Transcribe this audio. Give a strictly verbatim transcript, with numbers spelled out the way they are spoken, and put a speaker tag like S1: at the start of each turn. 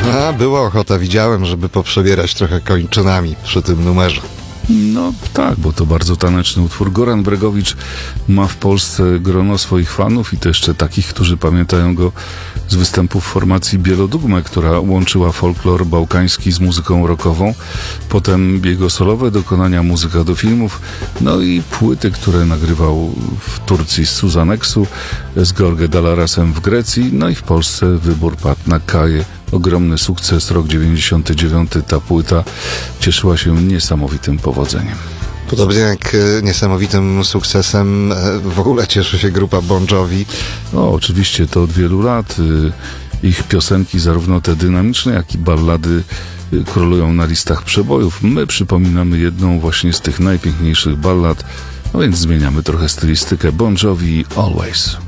S1: A, była ochota, widziałem, żeby poprzebierać trochę kończynami przy tym numerze.
S2: No tak, bo to bardzo taneczny utwór. Goran Bregowicz ma w Polsce grono swoich fanów i to jeszcze takich, którzy pamiętają go z występów formacji Bielodugmę, która łączyła folklor bałkański z muzyką rockową. Potem jego solowe dokonania, muzyka do filmów, no i płyty, które nagrywał w Turcji z Suzaneksu, z George Dalarasem w Grecji, no i w Polsce wybór padł na Kaję. Ogromny sukces, rok dziewięćdziesiąty dziewiąty, ta płyta cieszyła się niesamowitym powodzeniem.
S1: Podobnie jak e, niesamowitym sukcesem e, w ogóle cieszy się grupa Bon Jovi.
S2: No, oczywiście to od wielu lat. Y, ich piosenki, zarówno te dynamiczne, jak i ballady y, królują na listach przebojów. My przypominamy jedną właśnie z tych najpiękniejszych ballad, no więc zmieniamy trochę stylistykę. Bon Jovi, Always.